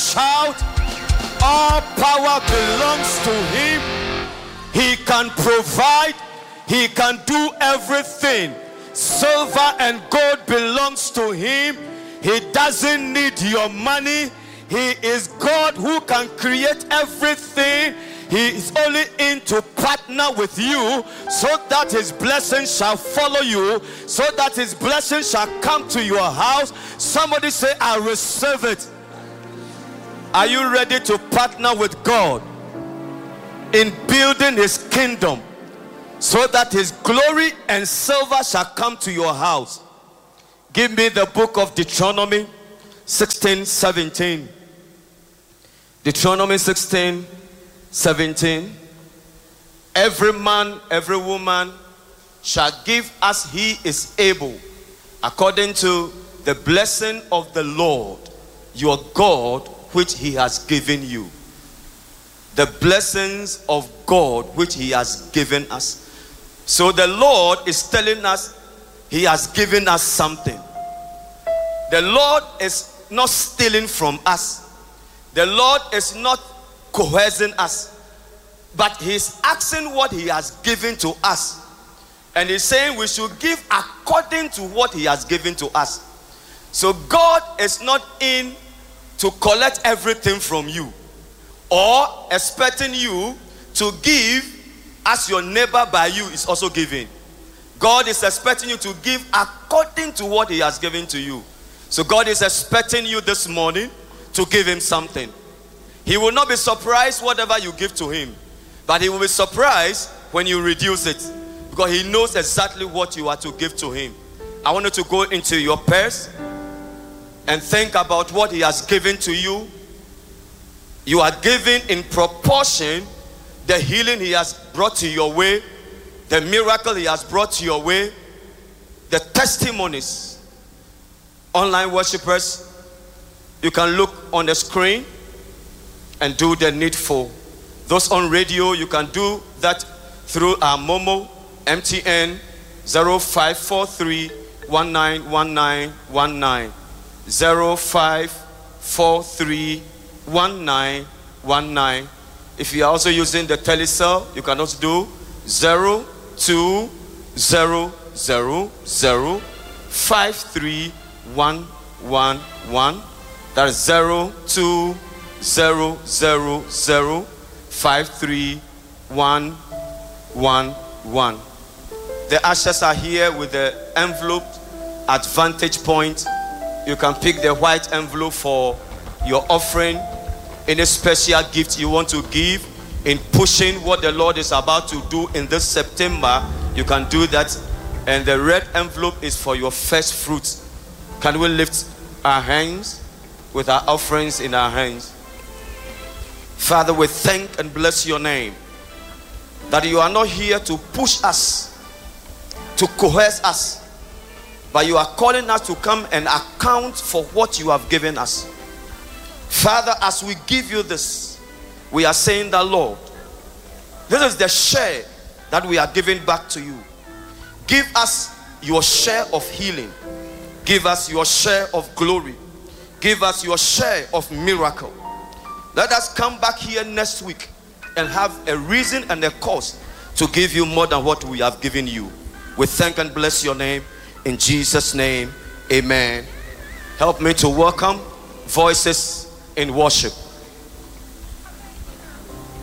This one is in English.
Shout, all power belongs to him. He can provide. He can do everything. Silver and gold belongs to him. He doesn't need your money. He is God who can create everything. He is only in to partner with you so that his blessing shall follow you, so that his blessing shall come to your house. Somebody say, I receive it. Are you ready to partner with God in building his kingdom so that his glory and silver shall come to your house? Give me the book of Deuteronomy 16:17. Deuteronomy 16:17. Every man, every woman shall give as he is able, according to the blessing of the Lord your God, which he has given you. The blessings of God which he has given us. So the Lord is telling us he has given us something. The Lord is not stealing from us. The Lord is not coercing us, but he's asking what he has given to us, and he's saying we should give according to what he has given to us. So God is not in to collect everything from you or expecting you to give as your neighbor by you is also giving. God is expecting you to give according to what he has given to you. So God is expecting you this morning to give him something. He will not be surprised whatever you give to him, but he will be surprised when you reduce it, because he knows exactly what you are to give to him. I want you to go into your purse and think about what he has given to you. You are giving in proportion the healing he has brought to your way, the miracle he has brought to your way, the testimonies. Online worshipers, you can look on the screen and do the needful. Those on radio, you can do that through our Momo, MTN 0543 191919, 0543 1919. If you are also using the telecell, you can also do 0200053111. That is 0200053111. The ushers are here with the envelope at vantage point. You can pick the white envelope for your offering. Any special gift you want to give in pushing what the Lord is about to do in this September, you can do that. And the red envelope is for your first fruits. Can we lift our hands with our offerings in our hands? Father, we thank and bless your name that you are not here to push us, to coerce us, but you are calling us to come and account for what you have given us. Father, as we give you this, we are saying that, Lord, this is the share that we are giving back to you. Give us your share of healing. Give us your share of glory. Give us your share of miracle. Let us come back here next week and have a reason and a cause to give you more than what we have given you. We thank and bless your name. In Jesus' name, amen. Help me to welcome voices in worship.